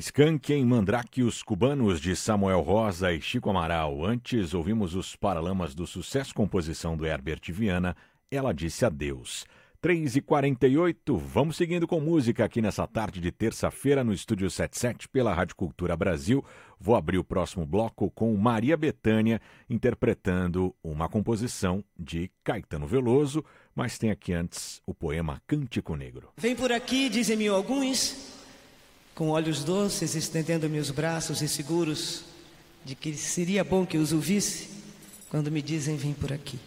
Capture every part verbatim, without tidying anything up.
Skank em Mandrake, os Cubanos, de Samuel Rosa e Chico Amaral. Antes, ouvimos os Paralamas do Sucesso, composição do Herbert Viana, Ela Disse Adeus. três e quarenta e oito, vamos seguindo com música aqui nessa tarde de terça-feira no Estúdio setenta e sete pela Rádio Cultura Brasil. Vou abrir o próximo bloco com Maria Bethânia interpretando uma composição de Caetano Veloso, mas tem aqui antes o poema Cântico Negro. Vem por aqui, dizem-me alguns, com olhos doces, estendendo-me os braços e seguros de que seria bom que os ouvisse quando me dizem vem por aqui.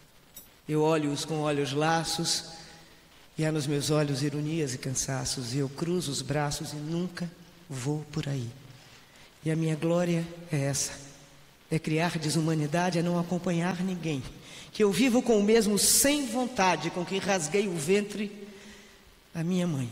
Eu olho-os com olhos laços e há nos meus olhos ironias e cansaços, e eu cruzo os braços e nunca vou por aí. E a minha glória é essa, é criar desumanidade, é não acompanhar ninguém, que eu vivo com o mesmo sem vontade com que rasguei o ventre a minha mãe.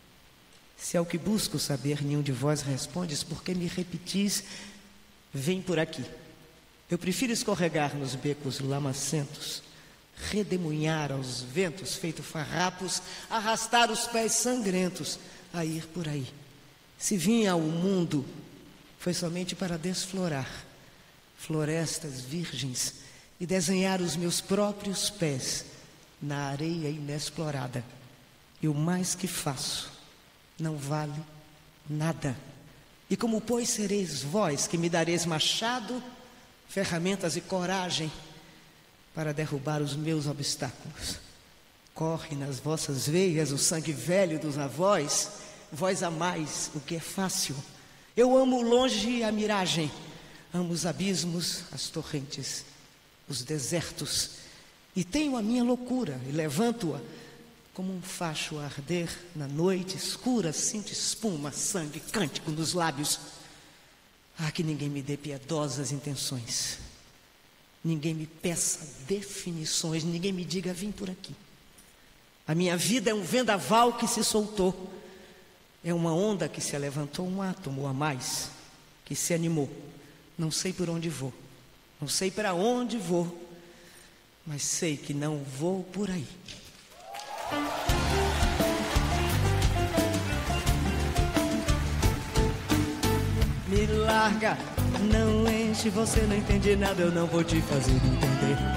Se é o que busco saber, nenhum de vós respondes, porque me repetis, vem por aqui. Eu prefiro escorregar nos becos lamacentos, redemoinhar aos ventos feito farrapos, arrastar os pés sangrentos, a ir por aí. Se vim ao mundo, foi somente para desflorar florestas virgens e desenhar os meus próprios pés na areia inexplorada. E o mais que faço não vale nada. E como pois sereis vós que me dareis machado, ferramentas e coragem para derrubar os meus obstáculos. Corre nas vossas veias o sangue velho dos avós, vós amais o que é fácil. Eu amo longe a miragem, amo os abismos, as torrentes, os desertos, e tenho a minha loucura e levanto-a como um facho a arder na noite escura. Sinto espuma, sangue, cântico nos lábios. Ah, que ninguém me dê piedosas intenções, ninguém me peça definições, ninguém me diga vim por aqui. A minha vida é um vendaval que se soltou, é uma onda que se levantou, um átomo a mais que se animou. Não sei por onde vou, não sei para onde vou, mas sei que não vou por aí. Me larga, não enche, você não entende nada, eu não vou te fazer entender.